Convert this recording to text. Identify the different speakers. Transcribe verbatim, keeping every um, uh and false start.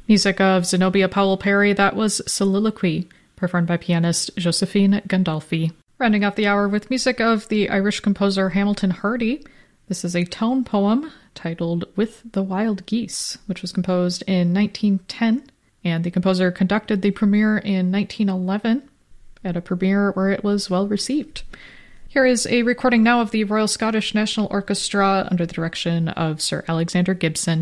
Speaker 1: Music of Zenobia Powell Perry, that was Soliloquy, performed by pianist Josephine Gandolfi. Rounding out the hour with music of the Irish composer Hamilton Hardy. This is a tone poem titled With the Wild Geese, which was composed in nineteen ten, and the composer conducted the premiere in nineteen eleven at a premiere where it was well received. Here is a recording now of the Royal Scottish National Orchestra under the direction of Sir Alexander Gibson.